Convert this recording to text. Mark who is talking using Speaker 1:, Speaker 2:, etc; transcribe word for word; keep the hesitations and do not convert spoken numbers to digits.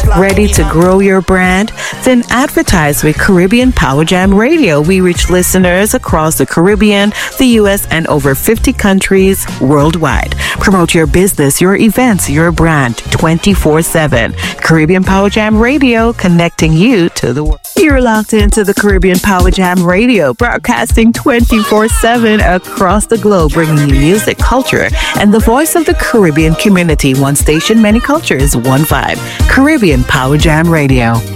Speaker 1: Ready to grow your brand? Then advertise with Caribbean Power Jam Radio. We reach listeners across the Caribbean, the U S, and over fifty countries worldwide. Promote your business, your events, your brand twenty-four seven. Caribbean Power Jam Radio, connecting you to the world. You're locked into the Caribbean Power Jam Radio, broadcasting twenty-four seven across the globe, bringing you music, culture, and the voice of the Caribbean community. One station, many cultures, one vibe. Caribbean Power Jam Radio.